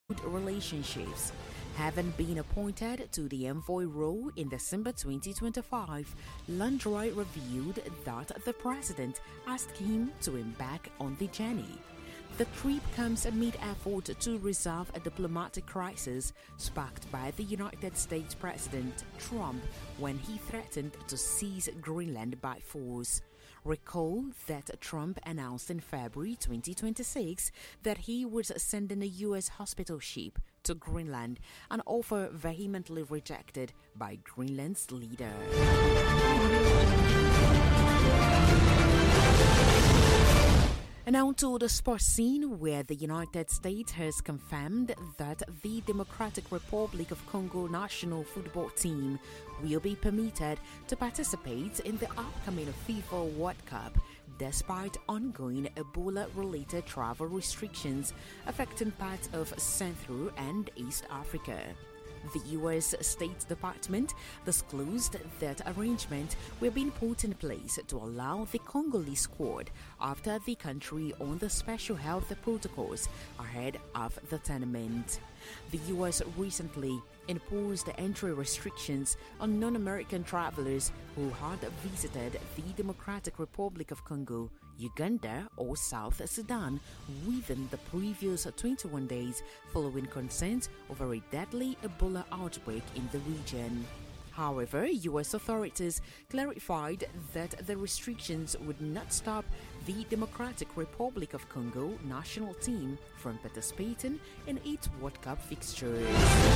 relationships. Having been appointed to the envoy role in December 2025, Landry revealed that the president asked him to embark on the journey. The trip comes amid effort to resolve a diplomatic crisis sparked by the United States President Trump when he threatened to seize Greenland by force. Recall that Trump announced in February 2026 that he was sending a U.S. hospital ship to Greenland, an offer vehemently rejected by Greenland's leader. And now to the sports scene, where the United States has confirmed that the Democratic Republic of Congo national football team will be permitted to participate in the upcoming FIFA World Cup, despite ongoing Ebola-related travel restrictions affecting parts of Central and East Africa. The U.S. State Department disclosed that arrangements were being put in place to allow the Congolese squad after the country on the special health protocols ahead of the tournament. The U.S. recently imposed entry restrictions on non-American travelers who had visited the Democratic Republic of Congo, Uganda, or South Sudan within the previous 21 days following concerns over a deadly Ebola outbreak in the region. However, U.S. authorities clarified that the restrictions would not stop the Democratic Republic of Congo national team from participating in its World Cup fixtures.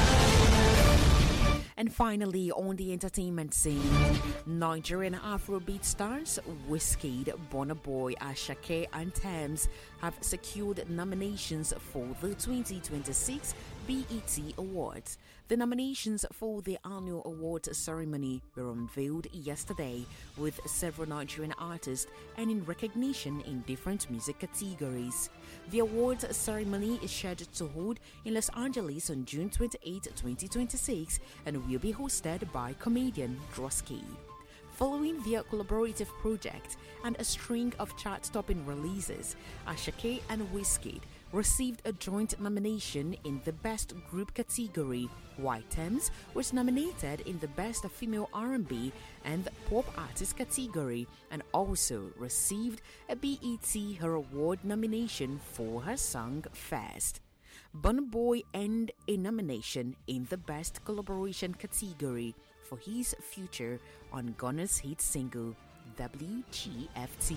And finally, on the entertainment scene, Nigerian Afrobeat stars Wizkid, Burna Boy, Asake, and Tems have secured nominations for the 2026 BET Awards. The nominations for the annual awards ceremony were unveiled yesterday, with several Nigerian artists earning recognition in different music categories. The awards ceremony is scheduled to hold in Los Angeles on June 28, 2026, and will be hosted by comedian Drosky. Following their collaborative project and a string of chart-topping releases, Asake and Wizkid received a joint nomination in the Best Group category, while Tems was nominated in the Best Female R&B and Pop Artist category and also received a BET Her Award nomination for her song Fast. Burna Boy earned a nomination in the Best Collaboration category for his feature on Gunna's hit single WGFT.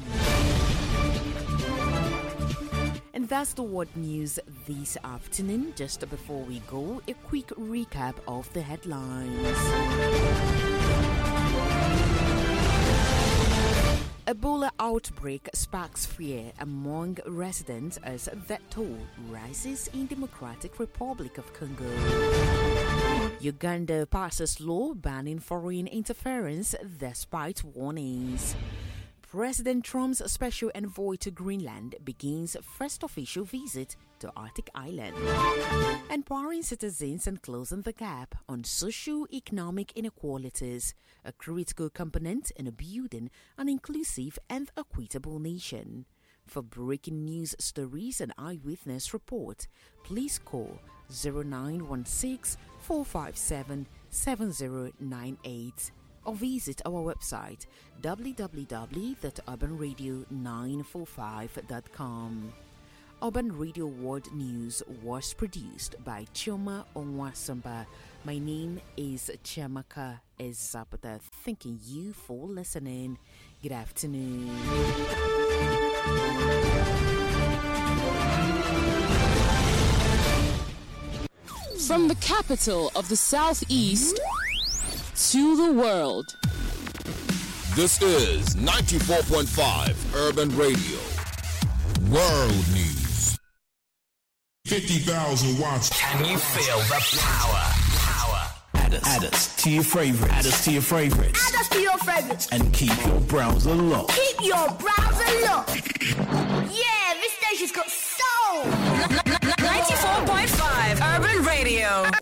And that's the world news this afternoon. Just before we go, a quick recap of the headlines. Ebola outbreak sparks fear among residents as death toll rises in Democratic Republic of Congo. Uganda passes law banning foreign interference despite warnings. President Trump's special envoy to Greenland begins first official visit to Arctic Island. Empowering citizens and closing the gap on socio-economic inequalities, a critical component in building an inclusive and equitable nation. For breaking news stories and eyewitness report, please call 0916 457 7098. or visit our website www.urbanradio945.com. Urban Radio World News was produced by Chioma Onwasamba. My name is Chiamaka Ezapata. Thanking you for listening. Good afternoon. From the capital of the Southeast to the world. This is 94.5 Urban Radio. World News. 50,000 watts. Can you feel the power? Add us to your favorites. Add us to your favorites. Add us to your favorites. And keep your browser locked. Keep your browser locked. Yeah, this station's got soul. 94.5 Urban Radio.